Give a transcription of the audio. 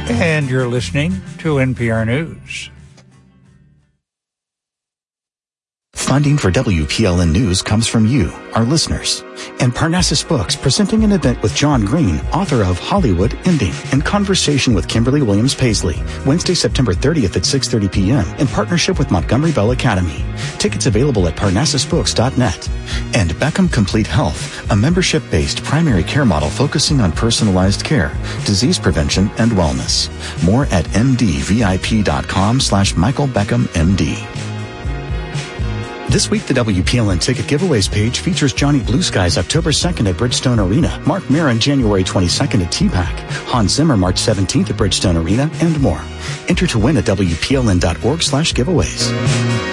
And you're listening to NPR News. Funding for WPLN News comes from you, our listeners. And Parnassus Books presenting an event with John Green, author of Hollywood Ending, in conversation with Kimberly Williams Paisley, Wednesday, September 30th at 6:30 p.m. in partnership with Montgomery Bell Academy. Tickets available at parnassusbooks.net. And Beckham Complete Health, a membership-based primary care model focusing on personalized care, disease prevention, and wellness. More at mdvip.com/Michael Beckham MD. This week, the WPLN Ticket Giveaways page features Johnny Blue Skies October 2nd at Bridgestone Arena, Mark Maron January 22nd at TPAC, Hans Zimmer March 17th at Bridgestone Arena, and more. Enter to win at WPLN.org/giveaways.